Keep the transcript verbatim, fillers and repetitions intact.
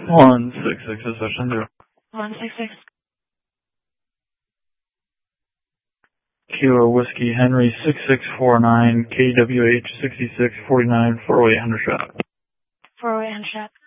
One six six is session zero. One six six. Kilo Whiskey Henry six six four nine K W H sixty six forty nine four oh eight hundred shot. four oh eight hundred shot.